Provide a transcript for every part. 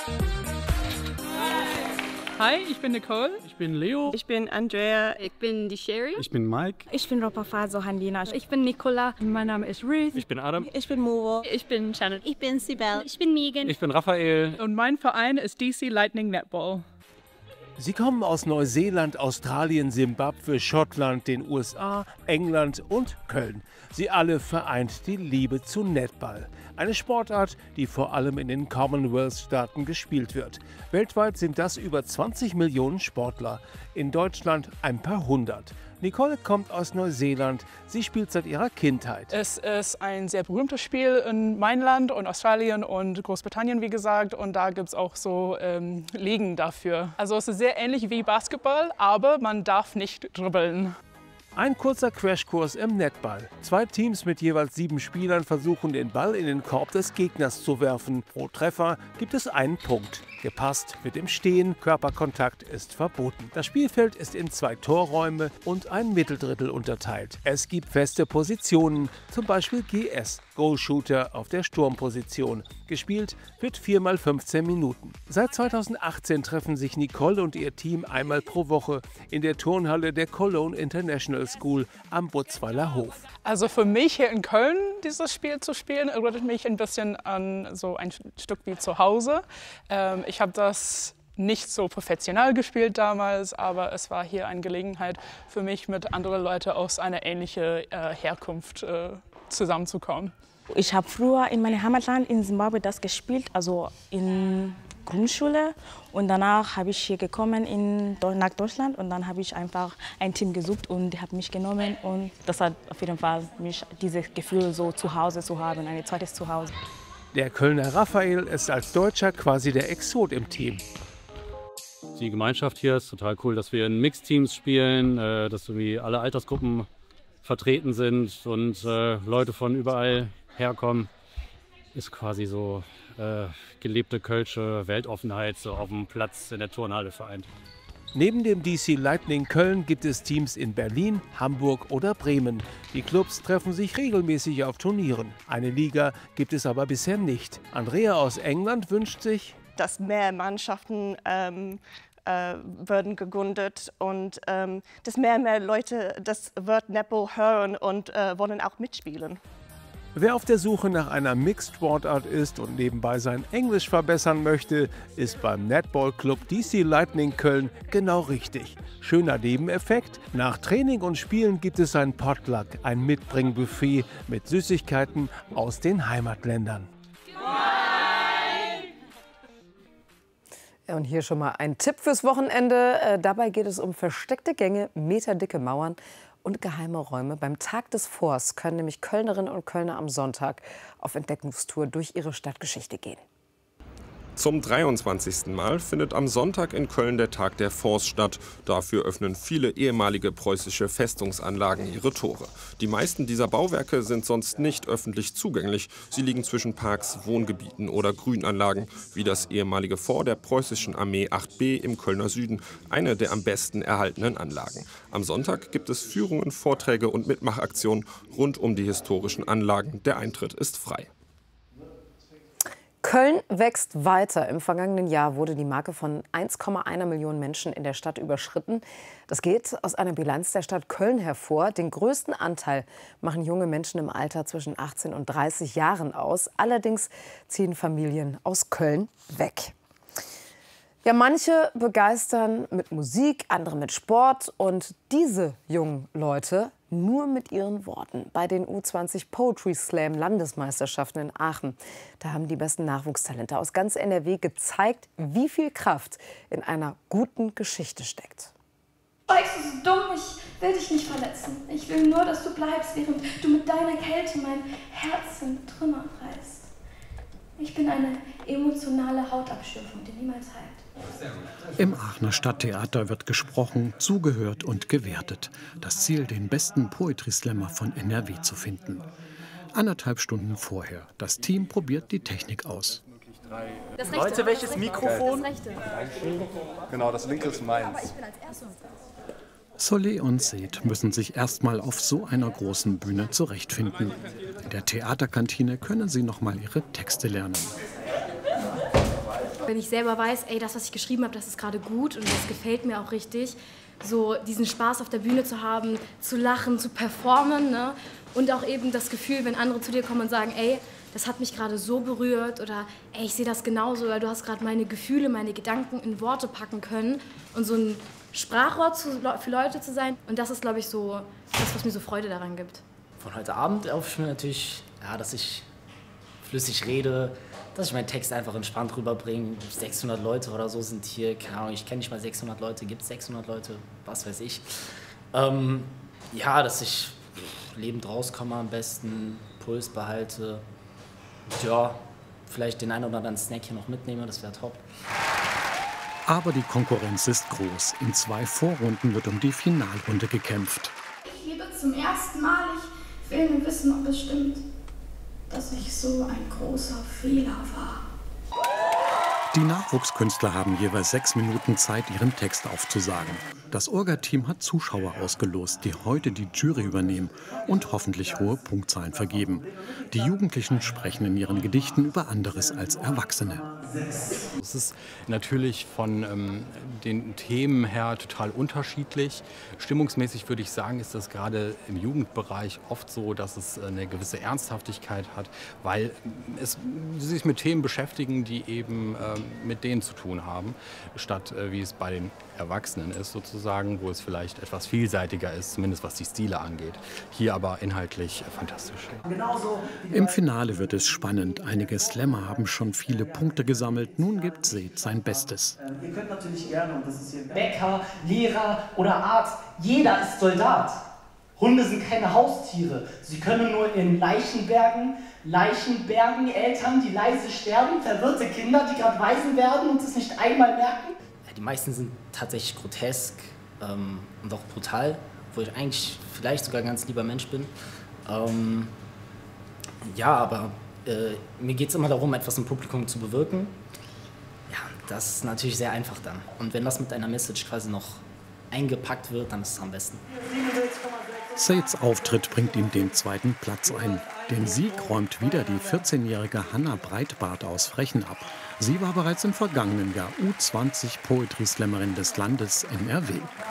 Hi, ich bin Nicole. Ich bin Leo. Ich bin Andrea. Ich bin die Sherry. Ich bin Mike. Ich bin Ropafaso Handina. Ich bin Nicola. Mein Name ist Ruth. Ich bin Adam. Ich bin Muro. Ich bin Shannon. Ich bin Sibel. Ich bin Megan. Ich bin Raphael. Und mein Verein ist DC Lightning Netball. Sie kommen aus Neuseeland, Australien, Simbabwe, Schottland, den USA, England und Köln. Sie alle vereint die Liebe zu Netball. Eine Sportart, die vor allem in den Commonwealth-Staaten gespielt wird. Weltweit sind das über 20 Millionen Sportler. In Deutschland ein paar hundert. Nicole kommt aus Neuseeland. Sie spielt seit ihrer Kindheit. Es ist ein sehr berühmtes Spiel in meinem Land und Australien und Großbritannien, wie gesagt. Und da gibt es auch so Ligen dafür. Also es ist sehr ähnlich wie Basketball, aber man darf nicht dribbeln. Ein kurzer Crashkurs im Netball. 2 Teams mit jeweils 7 Spielern versuchen, den Ball in den Korb des Gegners zu werfen. Pro Treffer gibt es einen Punkt. Gepasst wird im Stehen, Körperkontakt ist verboten. Das Spielfeld ist in 2 Torräume und ein Mitteldrittel unterteilt. Es gibt feste Positionen, zum Beispiel GS, Goalshooter auf der Sturmposition. Gespielt wird 4 mal 15 Minuten. Seit 2018 treffen sich Nicole und ihr Team einmal pro Woche in der Turnhalle der Cologne International School am Butzweiler Hof. Also für mich hier in Köln dieses Spiel zu spielen, erinnert mich ein bisschen an so ein Stück wie zu Hause. Ich habe das nicht so professionell gespielt damals, aber es war hier eine Gelegenheit für mich, mit anderen Leuten aus einer ähnlichen Herkunft zusammenzukommen. Ich habe früher in meinem Heimatland in Simbabwe das gespielt, also in Grundschule. Und danach habe ich hier gekommen nach Deutschland und dann habe ich einfach ein Team gesucht und die haben mich genommen. Und das hat auf jeden Fall mich dieses Gefühl, so zu Hause zu haben, ein zweites Zuhause. Der Kölner Raphael ist als Deutscher quasi der Exot im Team. Die Gemeinschaft hier ist total cool, dass wir in Mixteams spielen, dass irgendwie alle Altersgruppen vertreten sind und Leute von überall herkommen. Ist quasi so gelebte kölsche Weltoffenheit so auf dem Platz in der Turnhalle vereint. Neben dem DC Lightning Köln gibt es Teams in Berlin, Hamburg oder Bremen. Die Clubs treffen sich regelmäßig auf Turnieren. Eine Liga gibt es aber bisher nicht. Andrea aus England wünscht sich, dass mehr Mannschaften werden gegründet und dass mehr Leute das Wort Netball hören und wollen auch mitspielen. wer auf der Suche nach einer Mixed-Sportart ist und nebenbei sein Englisch verbessern möchte, ist beim Netball-Club DC Lightning Köln genau richtig. Schöner Nebeneffekt: Nach Training und Spielen gibt es ein Potluck, ein Mitbringbuffet mit Süßigkeiten aus den Heimatländern. Ja, und hier schon mal ein Tipp fürs Wochenende. Dabei geht es um versteckte Gänge, meterdicke Mauern und geheime Räume. Beim Tag des Forsts können nämlich Kölnerinnen und Kölner am Sonntag auf Entdeckungstour durch ihre Stadtgeschichte gehen. Zum 23. Mal findet am Sonntag in Köln der Tag der Forst statt. Dafür öffnen viele ehemalige preußische Festungsanlagen ihre Tore. Die meisten dieser Bauwerke sind sonst nicht öffentlich zugänglich. Sie liegen zwischen Parks, Wohngebieten oder Grünanlagen, wie das ehemalige Fort der preußischen Armee 8B im Kölner Süden, eine der am besten erhaltenen Anlagen. Am Sonntag gibt es Führungen, Vorträge und Mitmachaktionen rund um die historischen Anlagen. Der Eintritt ist frei. Köln wächst weiter. Im vergangenen Jahr wurde die Marke von 1,1 Millionen Menschen in der Stadt überschritten. Das geht aus einer Bilanz der Stadt Köln hervor. Den größten Anteil machen junge Menschen im Alter zwischen 18 und 30 Jahren aus. Allerdings ziehen Familien aus Köln weg. Ja, manche begeistern mit Musik, andere mit Sport und diese jungen Leute nur mit ihren Worten. Bei den U20 Poetry Slam Landesmeisterschaften in Aachen, da haben die besten Nachwuchstalente aus ganz NRW gezeigt, wie viel Kraft in einer guten Geschichte steckt. Weißt du, so dumm, ich will dich nicht verletzen. Ich will nur, dass du bleibst, während du mit deiner Kälte mein Herz in Trümmer reißt. Ich bin eine emotionale Hautabschürfung, die niemals heilt. Im Aachener Stadttheater wird gesprochen, zugehört und gewertet. Das Ziel, den besten Poetry Slammer von NRW zu finden. 1,5 Stunden vorher. Das Team probiert die Technik aus. Leute, welches Mikrofon? Das rechte. Genau, das linke ist meins. Solé und Seth müssen sich erstmal auf so einer großen Bühne zurechtfinden. In der Theaterkantine können sie noch mal ihre Texte lernen. Wenn ich selber weiß, ey, das, was ich geschrieben habe, das ist gerade gut und das gefällt mir auch richtig, so diesen Spaß auf der Bühne zu haben, zu lachen, zu performen, ne? Und auch eben das Gefühl, wenn andere zu dir kommen und sagen, ey, das hat mich gerade so berührt oder ey, ich sehe das genauso, oder du hast gerade meine Gefühle, meine Gedanken in Worte packen können und so ein Sprachrohr für Leute zu sein. Und das ist, glaube ich, so das, was mir so Freude daran gibt. Von heute Abend erhoffe ich mir natürlich, ja, dass ich flüssig rede, dass ich meinen Text einfach entspannt rüberbringe. 600 Leute oder so sind hier, keine Ahnung, ich kenne nicht mal 600 Leute, gibt es 600 Leute, was weiß ich. Ja, dass ich lebend rauskomme am besten, Puls behalte. Ja, vielleicht den einen oder anderen Snack hier noch mitnehme, das wäre top. Aber die Konkurrenz ist groß. In 2 Vorrunden wird um die Finalrunde gekämpft. Ich lebe zum ersten Mal. Ich will nur wissen, ob es stimmt, dass ich so ein großer Fehler war. Die Nachwuchskünstler haben jeweils 6 Minuten Zeit, ihren Text aufzusagen. Das Orga-Team hat Zuschauer ausgelost, die heute die Jury übernehmen und hoffentlich hohe Punktzahlen vergeben. Die Jugendlichen sprechen in ihren Gedichten über anderes als Erwachsene. Es ist natürlich von den Themen her total unterschiedlich. Stimmungsmäßig würde ich sagen, ist das gerade im Jugendbereich oft so, dass es eine gewisse Ernsthaftigkeit hat, weil sie sich mit Themen beschäftigen, die eben mit denen zu tun haben, statt wie es bei den Erwachsenen ist sozusagen, wo es vielleicht etwas vielseitiger ist, zumindest was die Stile angeht. Hier aber inhaltlich fantastisch. Im Finale wird es spannend. Einige Slammer haben schon viele Punkte gesammelt. Nun gibt Seth sein Bestes. Ihr könnt natürlich gerne, und das ist hier Bäcker, Lehrer oder Arzt, jeder ist Soldat. Hunde sind keine Haustiere. Sie können nur in Leichen bergen Eltern, die leise sterben, verwirrte Kinder, die gerade Waisen werden und es nicht einmal merken. Ja, die meisten sind tatsächlich grotesk und auch brutal, wo ich eigentlich vielleicht sogar ein ganz lieber Mensch bin. Ja, aber mir geht es immer darum, etwas im Publikum zu bewirken. Ja, das ist natürlich sehr einfach dann. Und wenn das mit einer Message quasi noch eingepackt wird, dann ist es am besten. Seths Auftritt bringt ihm den 2. Platz ein. Den Sieg räumt wieder die 14-jährige Hanna Breitbart aus Frechen ab. Sie war bereits im vergangenen Jahr U20 Poetry Slammerin des Landes NRW.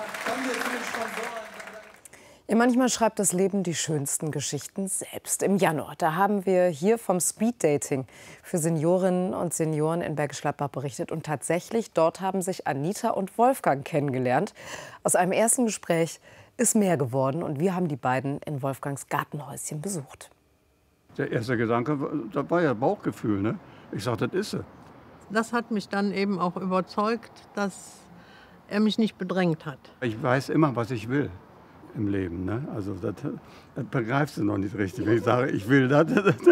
Ja, manchmal schreibt das Leben die schönsten Geschichten selbst. Im Januar, da haben wir hier vom Speeddating für Seniorinnen und Senioren in Bergisch Gladbach berichtet. Und tatsächlich, dort haben sich Anita und Wolfgang kennengelernt. Aus einem ersten Gespräch ist mehr geworden und wir haben die beiden in Wolfgangs Gartenhäuschen besucht. Der erste Gedanke, das war ja Bauchgefühl, ne? Ich sagte, das ist sie. Das hat mich dann eben auch überzeugt, dass er mich nicht bedrängt hat. Ich weiß immer, was ich will im Leben, ne? Also das begreifst du noch nicht richtig, wenn ich sage, ich will das.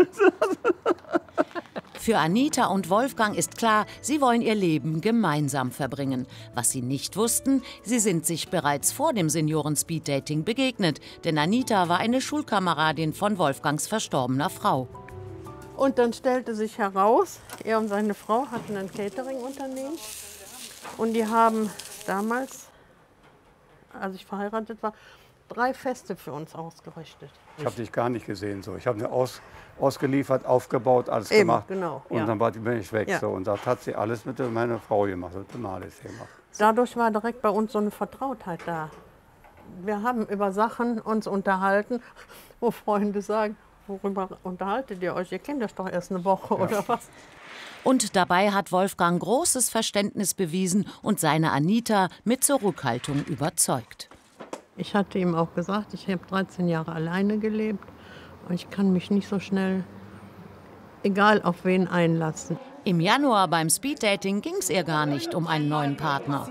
Für Anita und Wolfgang ist klar, sie wollen ihr Leben gemeinsam verbringen. Was sie nicht wussten, sie sind sich bereits vor dem Senioren-Speeddating begegnet. Denn Anita war eine Schulkameradin von Wolfgangs verstorbener Frau. Und dann stellte sich heraus, er und seine Frau hatten ein Catering-Unternehmen. Und die haben damals, als ich verheiratet war, 3 Feste für uns ausgerichtet. Ich habe dich gar nicht gesehen. So. Ich habe mir ausgeliefert, aufgebaut, alles Eben, gemacht. Genau, und ja. dann bin ich weg. Ja. So. Und das hat sie alles mit meiner Frau gemacht, mit dem alles gemacht. Dadurch war direkt bei uns so eine Vertrautheit da. Wir haben über Sachen uns unterhalten, wo Freunde sagen, worüber unterhaltet ihr euch? Ihr kennt euch doch erst eine Woche oder was? Und dabei hat Wolfgang großes Verständnis bewiesen und seine Anita mit Zurückhaltung überzeugt. Ich hatte ihm auch gesagt, ich habe 13 Jahre alleine gelebt und ich kann mich nicht so schnell, egal auf wen, einlassen. Im Januar beim Speeddating ging es ihr gar nicht um einen neuen Partner.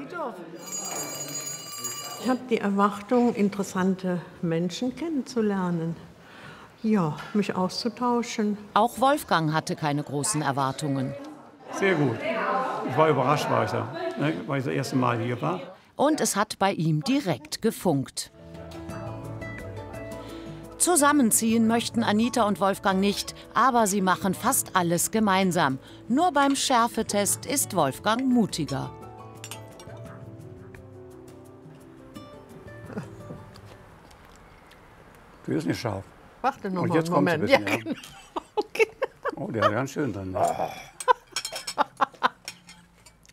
Ich habe die Erwartung, interessante Menschen kennenzulernen. Ja, mich auszutauschen. Auch Wolfgang hatte keine großen Erwartungen. Sehr gut. Ich war überrascht, weil ich das erste Mal hier war. Und es hat bei ihm direkt gefunkt. Zusammenziehen möchten Anita und Wolfgang nicht, aber sie machen fast alles gemeinsam. Nur beim Schärfetest ist Wolfgang mutiger. Du bist nicht scharf. Warte noch und mal jetzt einen Moment. Bisschen, Ja, ja. genau. Okay. Oh, der ist ganz schön dann. Ne?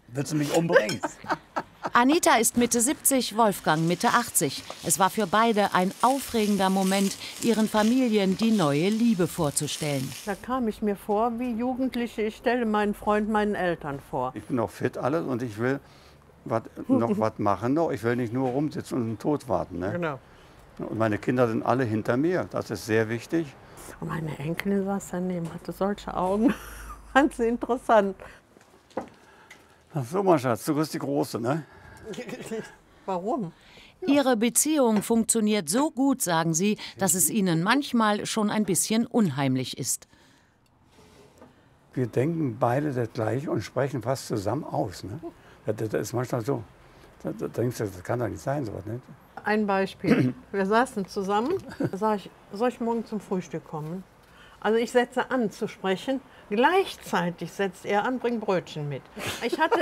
Willst du mich umbringen? Anita ist Mitte 70, Wolfgang Mitte 80. Es war für beide ein aufregender Moment, ihren Familien die neue Liebe vorzustellen. Da kam ich mir vor wie Jugendliche, ich stelle meinen Freund meinen Eltern vor. Ich bin noch fit alles und ich will noch was machen. Ich will nicht nur rumsitzen und den Tod warten. Ne? Genau. Und meine Kinder sind alle hinter mir. Das ist sehr wichtig. Und meine Enkelin saß daneben, hatte solche Augen. Fand sie interessant. Ach so, mein Schatz, du bist die Große, ne? Warum? Ihre Beziehung funktioniert so gut, sagen sie, dass es ihnen manchmal schon ein bisschen unheimlich ist. Wir denken beide das Gleiche und sprechen fast zusammen aus. Ne? Das ist manchmal so. Da denkst du, das kann doch nicht sein, sowas, ne? Ein Beispiel. Wir saßen zusammen, da sag ich, soll ich morgen zum Frühstück kommen? Also ich setze an zu sprechen, gleichzeitig setzt er an, bringt Brötchen mit. Ich hatte...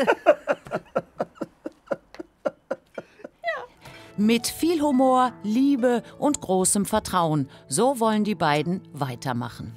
Mit viel Humor, Liebe und großem Vertrauen. So wollen die beiden weitermachen.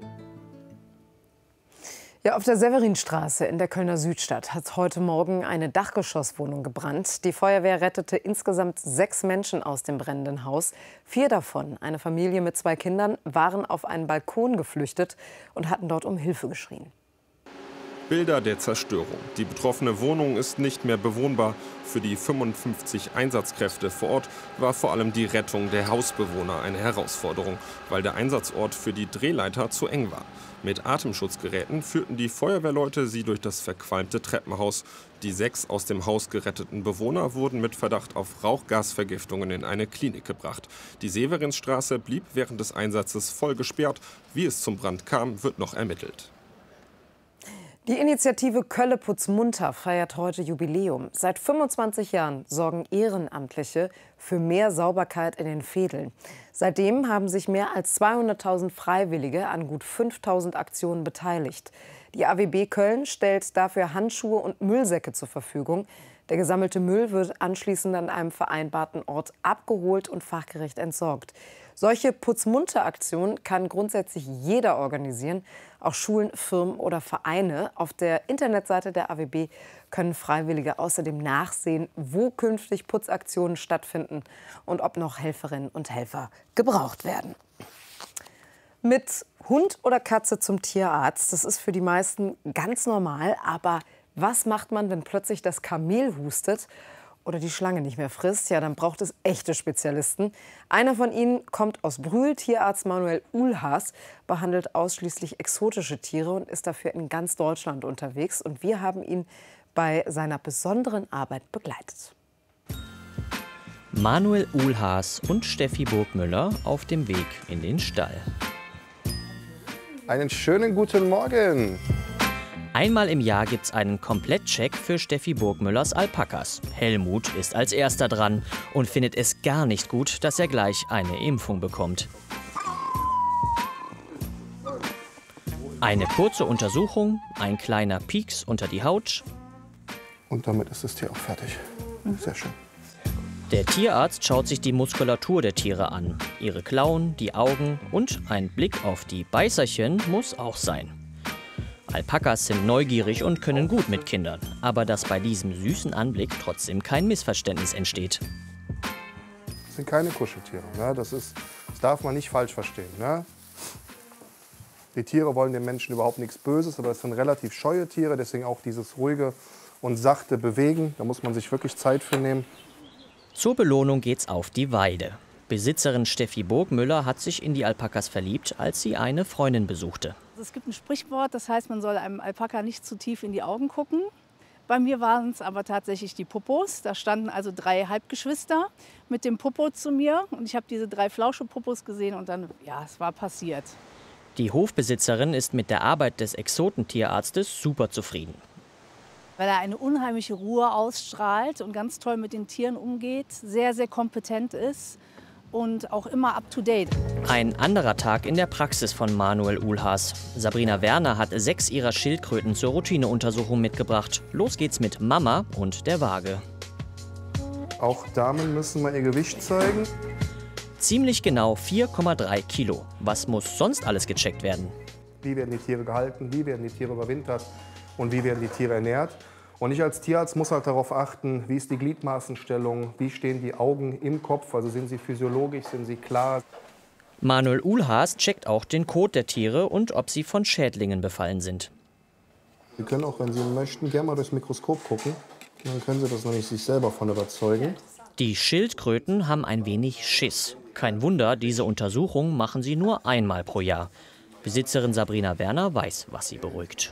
Ja, auf der Severinstraße in der Kölner Südstadt hat heute Morgen eine Dachgeschosswohnung gebrannt. Die Feuerwehr rettete insgesamt 6 Menschen aus dem brennenden Haus. 4 davon, eine Familie mit 2 Kindern, waren auf einen Balkon geflüchtet und hatten dort um Hilfe geschrien. Bilder der Zerstörung. Die betroffene Wohnung ist nicht mehr bewohnbar. Für die 55 Einsatzkräfte vor Ort war vor allem die Rettung der Hausbewohner eine Herausforderung, weil der Einsatzort für die Drehleiter zu eng war. Mit Atemschutzgeräten führten die Feuerwehrleute sie durch das verqualmte Treppenhaus. Die 6 aus dem Haus geretteten Bewohner wurden mit Verdacht auf Rauchgasvergiftungen in eine Klinik gebracht. Die Severinstraße blieb während des Einsatzes voll gesperrt. Wie es zum Brand kam, wird noch ermittelt. Die Initiative Kölle putz munter feiert heute Jubiläum. Seit 25 Jahren sorgen Ehrenamtliche für mehr Sauberkeit in den Vedeln. Seitdem haben sich mehr als 200.000 Freiwillige an gut 5.000 Aktionen beteiligt. Die AWB Köln stellt dafür Handschuhe und Müllsäcke zur Verfügung. Der gesammelte Müll wird anschließend an einem vereinbarten Ort abgeholt und fachgerecht entsorgt. Solche Putzmunter-Aktionen kann grundsätzlich jeder organisieren, auch Schulen, Firmen oder Vereine. Auf der Internetseite der AWB können Freiwillige außerdem nachsehen, wo künftig Putzaktionen stattfinden und ob noch Helferinnen und Helfer gebraucht werden. Mit Hund oder Katze zum Tierarzt, das ist für die meisten ganz normal. Aber was macht man, wenn plötzlich das Kamel hustet oder die Schlange nicht mehr frisst? Ja, dann braucht es echte Spezialisten. Einer von ihnen kommt aus Brühl. Tierarzt Manuel Uhlhaas behandelt ausschließlich exotische Tiere und ist dafür in ganz Deutschland unterwegs. Und wir haben ihn bei seiner besonderen Arbeit begleitet. Manuel Uhlhaas und Steffi Burgmüller auf dem Weg in den Stall. Einen schönen guten Morgen. Einmal im Jahr gibt's einen Komplettcheck für Steffi Burgmüllers Alpakas. Helmut ist als erster dran und findet es gar nicht gut, dass er gleich eine Impfung bekommt. Eine kurze Untersuchung, ein kleiner Pieks unter die Haut. Und damit ist das Tier auch fertig. Sehr schön. Der Tierarzt schaut sich die Muskulatur der Tiere an. Ihre Klauen, die Augen und ein Blick auf die Beißerchen muss auch sein. Alpakas sind neugierig und können gut mit Kindern. Aber dass bei diesem süßen Anblick trotzdem kein Missverständnis entsteht. Das sind keine Kuscheltiere. Ne? Das darf man nicht falsch verstehen. Ne? Die Tiere wollen den Menschen überhaupt nichts Böses, aber es sind relativ scheue Tiere. Deswegen auch dieses ruhige und sachte Bewegen. Da muss man sich wirklich Zeit für nehmen. Zur Belohnung geht's auf die Weide. Besitzerin Steffi Burgmüller hat sich in die Alpakas verliebt, als sie eine Freundin besuchte. Es gibt ein Sprichwort, das heißt, man soll einem Alpaka nicht zu tief in die Augen gucken. Bei mir waren es aber tatsächlich die Popos. Da standen also 3 Halbgeschwister mit dem Popo zu mir. Und ich habe diese 3 Flauschepopos gesehen und dann, ja, es war passiert. Die Hofbesitzerin ist mit der Arbeit des Exotentierarztes super zufrieden. Weil er eine unheimliche Ruhe ausstrahlt und ganz toll mit den Tieren umgeht, sehr, sehr kompetent ist und auch immer up-to-date. Ein anderer Tag in der Praxis von Manuel Uhlhaas. Sabrina Werner hat 6 ihrer Schildkröten zur Routineuntersuchung mitgebracht. Los geht's mit Mama und der Waage. Auch Damen müssen mal ihr Gewicht zeigen. Ziemlich genau 4,3 Kilo. Was muss sonst alles gecheckt werden? Wie werden die Tiere gehalten, wie werden die Tiere überwintert und wie werden die Tiere ernährt. Und ich als Tierarzt muss halt darauf achten, wie ist die Gliedmaßenstellung, wie stehen die Augen im Kopf, also sind sie physiologisch, sind sie klar. Manuel Uhlhaas checkt auch den Kot der Tiere und ob sie von Schädlingen befallen sind. Sie können auch, wenn Sie möchten, gerne mal durchs Mikroskop gucken. Dann können Sie das nämlich sich selber von überzeugen. Die Schildkröten haben ein wenig Schiss. Kein Wunder, diese Untersuchung machen sie nur einmal pro Jahr. Besitzerin Sabrina Werner weiß, was sie beruhigt.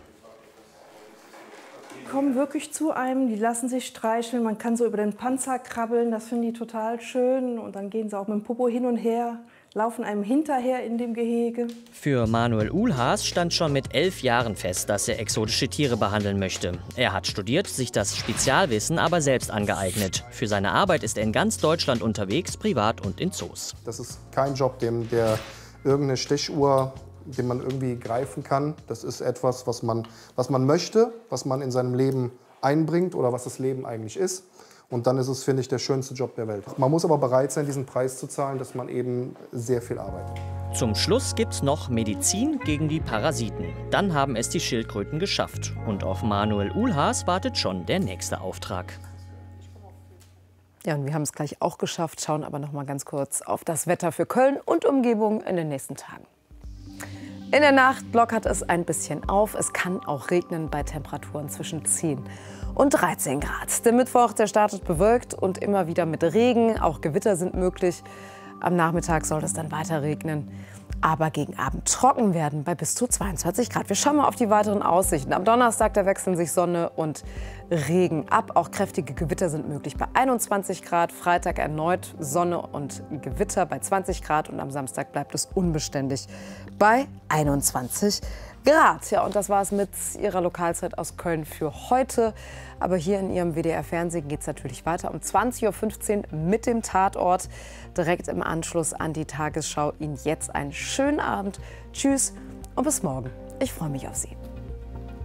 Die kommen wirklich zu einem, die lassen sich streicheln, man kann so über den Panzer krabbeln, das finden die total schön. Und dann gehen sie auch mit dem Popo hin und her, laufen einem hinterher in dem Gehege. Für Manuel Uhlhaas stand schon mit 11 Jahren fest, dass er exotische Tiere behandeln möchte. Er hat studiert, sich das Spezialwissen aber selbst angeeignet. Für seine Arbeit ist er in ganz Deutschland unterwegs, privat und in Zoos. Das ist kein Job, der irgendeine Stechuhr, den man irgendwie greifen kann. Das ist etwas, was man möchte, was man in seinem Leben einbringt oder was das Leben eigentlich ist. Und dann ist es, finde ich, der schönste Job der Welt. Man muss aber bereit sein, diesen Preis zu zahlen, dass man eben sehr viel arbeitet. Zum Schluss gibt's noch Medizin gegen die Parasiten. Dann haben es die Schildkröten geschafft. Und auf Manuel Uhlhaas wartet schon der nächste Auftrag. Ja, und wir haben es gleich auch geschafft, schauen aber noch mal ganz kurz auf das Wetter für Köln und Umgebung in den nächsten Tagen. In der Nacht lockert es ein bisschen auf. Es kann auch regnen bei Temperaturen zwischen 10 und 13 Grad. Der Mittwoch, der startet bewölkt und immer wieder mit Regen. Auch Gewitter sind möglich. Am Nachmittag soll es dann weiter regnen. Aber gegen Abend trocken werden bei bis zu 22 Grad. Wir schauen mal auf die weiteren Aussichten. Am Donnerstag, da wechseln sich Sonne und Regen ab. Auch kräftige Gewitter sind möglich bei 21 Grad. Freitag erneut Sonne und Gewitter bei 20 Grad. Und am Samstag bleibt es unbeständig bei 21 Grad. Ja, und das war es mit Ihrer Lokalzeit aus Köln für heute. Aber hier in Ihrem WDR-Fernsehen geht es natürlich weiter um 20:15 Uhr mit dem Tatort. Direkt im Anschluss an die Tagesschau. Ihnen jetzt einen schönen Abend. Tschüss und bis morgen. Ich freue mich auf Sie.